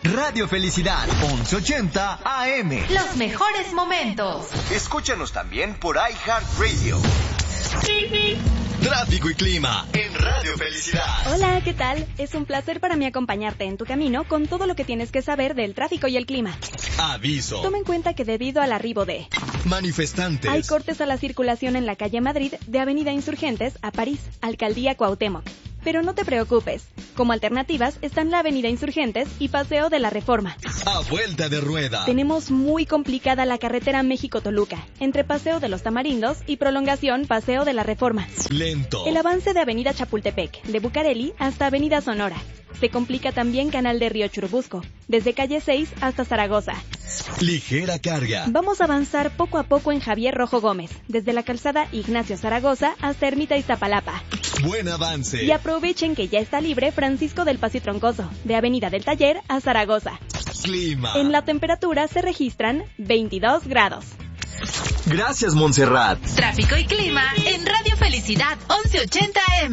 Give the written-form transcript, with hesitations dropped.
Radio Felicidad, 1180 AM. Los mejores momentos. Escúchanos también por iHeartRadio. Tráfico y clima en Radio Felicidad. Hola, ¿qué tal? Es un placer para mí acompañarte en tu camino con todo lo que tienes que saber del tráfico y el clima. Aviso. Toma en cuenta que debido al arribo de manifestantes, hay cortes a la circulación en la calle Madrid de Avenida Insurgentes a París, Alcaldía Cuauhtémoc. Pero no te preocupes, como alternativas están la Avenida Insurgentes y Paseo de la Reforma. A vuelta de rueda. Tenemos muy complicada la carretera México-Toluca, entre Paseo de los Tamarindos y prolongación Paseo de la Reforma. Lento. El avance de Avenida Chapultepec, de Bucareli hasta Avenida Sonora. Se complica también Canal de Río Churubusco, desde calle 6 hasta Zaragoza. Ligera carga. Vamos a avanzar poco a poco en Javier Rojo Gómez, desde la calzada Ignacio Zaragoza hasta Ermita Iztapalapa. Buen avance. Y aprovechen que ya está libre Francisco del Paso y Troncoso, de Avenida del Taller a Zaragoza. Clima. En la temperatura se registran 22 grados. Gracias, Montserrat. Tráfico y clima en Radio Felicidad 1180 AM.